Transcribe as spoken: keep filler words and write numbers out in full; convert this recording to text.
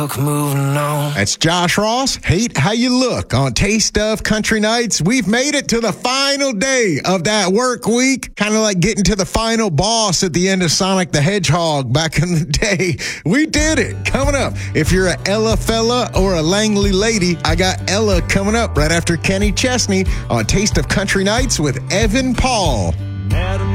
Moving on. That's Josh Ross. Hate How You Look on Taste of Country Nights. We've made it to the final day of that work week. Kind of like getting to the final boss at the end of Sonic the Hedgehog back in the day. We did it. Coming up, if you're a Ella fella or a Langley lady, I got Ella coming up right after Kenny Chesney on Taste of Country Nights with Evan Paul.